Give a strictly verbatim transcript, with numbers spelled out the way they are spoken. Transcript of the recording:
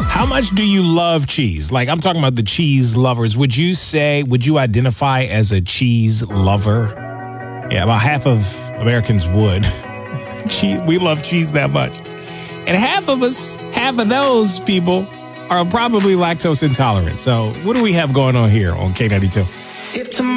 How much do you love cheese? Like, I'm talking about the cheese lovers. Would you say, would you identify as a cheese lover? Yeah, about half of Americans would. Cheese, we love cheese that much. And half of us, half of those people are probably lactose intolerant. So what do we have going on here on K ninety-two? If tomorrow